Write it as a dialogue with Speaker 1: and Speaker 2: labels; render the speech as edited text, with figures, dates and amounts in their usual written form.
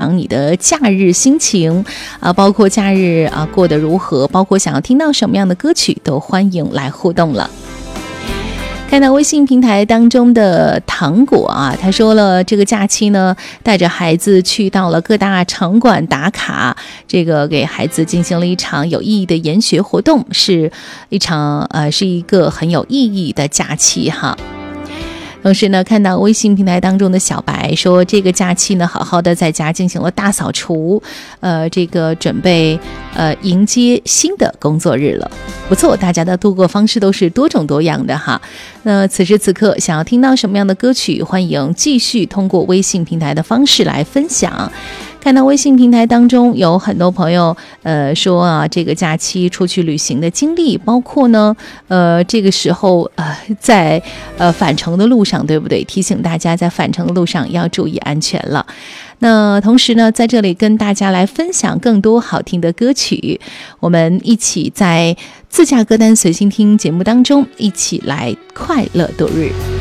Speaker 1: 享你的假日心情包括假日过得如何，包括想要听到什么样的歌曲，都欢迎来互动了。看到微信平台当中的糖果他说了，这个假期呢，带着孩子去到了各大场馆打卡，这个给孩子进行了一场有意义的研学活动，是一个很有意义的假期哈。同时呢，看到微信平台当中的小白说，这个假期呢，好好的在家进行了大扫除，这个准备迎接新的工作日了。不错，大家的度过方式都是多种多样的哈。那此时此刻想要听到什么样的歌曲，欢迎继续通过微信平台的方式来分享。看到微信平台当中有很多朋友说这个假期出去旅行的经历，包括呢这个时候在返程的路上，对不对？提醒大家在返程的路上要注意安全了。那同时呢，在这里跟大家来分享更多好听的歌曲，我们一起在自驾歌单随心听节目当中一起来快乐度日。